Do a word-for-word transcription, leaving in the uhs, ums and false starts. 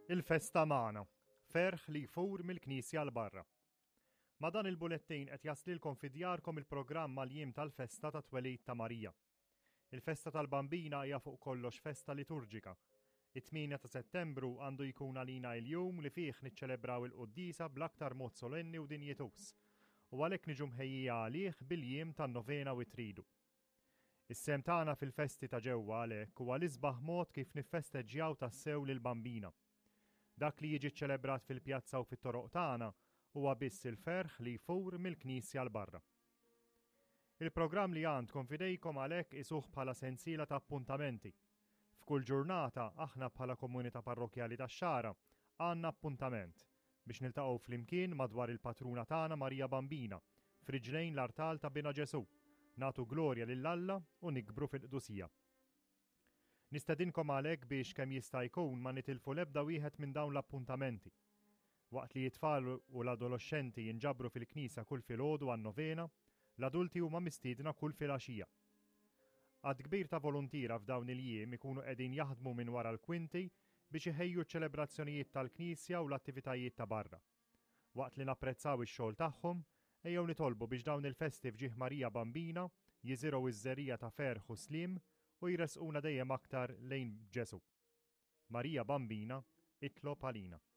Il-festa magħna, ferħ li jfur mill-Knisja l barra. Ma dan il-bulettin qed jaslilkom fi djarkom il-programm mal-jiem tal-festa ta' twelid ta' Marija. Il-festa tal-Bambina hija fuq kollox festa liturġika. It-tminja ta' Settembru għandu jkun għalina il-jum li fih niċċelebraw il-Quddisa bl-aktar mod solenni u dinjetus, u għalhekk niġu mħejjija għalih bil-jiem tan-novena u tridu. Is-sem tagħna fil-festi ta' ġewwa għalhekk huwa l-isbaħ mod kif niffesteġġjaw tassew lill-Bambina. Dak li jiġi ċċelebrat fil-pjazza u fit-toroq tagħna huwa biss il-ferħ li jfur mill-Knisja l barra. Il-programm li għandkom fidejkom għalhekk isuh bħala sensiela ta' appuntamenti. F'kull ġurnata aħna bħala komunità parrokjali tax-Xara għandna appuntament biex niltaqgħu flimkien madwar il-patruna tagħna Marija Bambina friġlejn l-artal ta' Bina Ġesu, nagħtu glorja lil Alla u nikbru fil-qdusija. Nistedinkom għalhekk biex kemm jista' jkun ma nitilfu l-ebda wieħed minn dawn l-appuntamenti. Waqt li it-tfal u l-adolescenti jinġabru fil-Knisja kull filgħodu għan-novena, l-adulti huma mistiedna kull filgħaxija. Għad kbir ta' volontira f'dawn il-jiem ikunu qegħdin jaħdmu minn wara l-kwinti biex iħejju ċ-ċelebrazzjonijiet tal-Knisja u l-attivitajiet ta' barra. Waqt li napprezzaw ix-xogħol tagħhom, ejjew nitolbu biex dawn il-festi fġieħ Marija Bambina jiżirgħu iż-żerrija ta' ferħ u slim u jresquna dejjem aktar lejn Ġesu. Marija Bambina, itlob għalina.